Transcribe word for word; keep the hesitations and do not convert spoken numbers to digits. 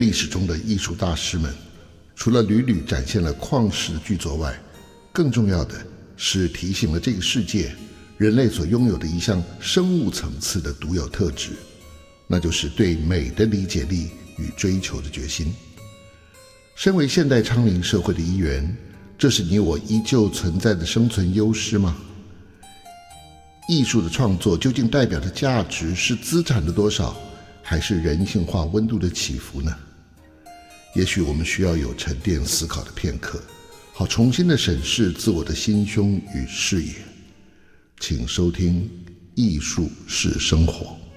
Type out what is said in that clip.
历史中的艺术大师们，除了屡屡展现了旷世的巨作外，更重要的是提醒了这个世界人类所拥有的一项生物层次的独有特质，那就是对美的理解力与追求的决心。身为现代昌龄社会的一员，这是你我依旧存在的生存优势吗？艺术的创作究竟代表的价值是资产的多少，还是人性化温度的起伏呢？也许我们需要有沉淀思考的片刻，好重新的审视自我的心胸与视野。请收听艺术是生活。